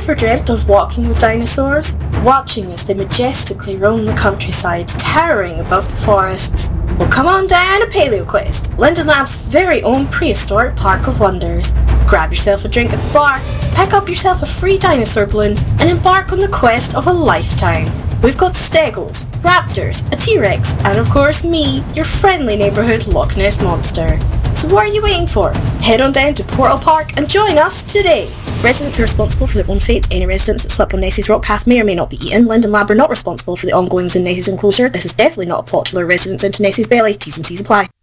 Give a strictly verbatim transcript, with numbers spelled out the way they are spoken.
ever dreamt of walking with dinosaurs? Watching as they majestically roam the countryside, towering above the forests? Well, come on down to PaleoQuest, Linden Lab's very own prehistoric park of wonders. Grab yourself a drink at the bar, pick up yourself a free dinosaur balloon, and embark on the quest of a lifetime. We've got stegos, raptors, a T-Rex, and of course me, your friendly neighbourhood Loch Ness Monster. So what are you waiting for? Head on down to Portal Park and join us today! Residents are responsible for their own fates. Any residents that slip on Nessie's rock path may or may not be eaten. Linden Lab are not responsible for the ongoings in Nessie's enclosure. This is definitely not a plot to lure residents into Nessie's belly. T's and C's apply.